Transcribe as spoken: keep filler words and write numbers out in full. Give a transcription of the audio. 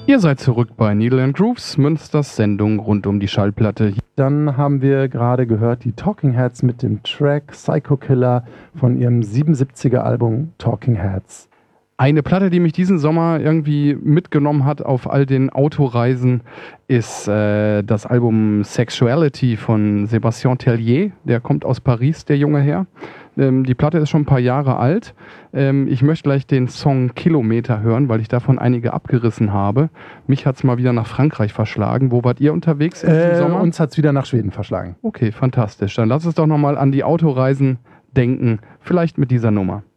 Ihr seid zurück bei Needle and Grooves, Münsters Sendung rund um die Schallplatte. Dann haben wir gerade gehört die Talking Heads mit dem Track Psycho Killer von ihrem siebenundsiebziger Album Talking Heads. Eine Platte, die mich diesen Sommer irgendwie mitgenommen hat auf all den Autoreisen, ist äh, das Album Sexuality von Sébastien Tellier. Der kommt aus Paris, der junge Herr. Ähm, die Platte ist schon ein paar Jahre alt. Ähm, ich möchte gleich den Song Kilometer hören, weil ich davon einige abgerissen habe. Mich hat es mal wieder nach Frankreich verschlagen. Wo wart ihr unterwegs in diesem Äh, Sommer? uns hat es wieder nach Schweden verschlagen. Okay, fantastisch. Dann lass uns doch nochmal an die Autoreisen denken. Vielleicht mit dieser Nummer.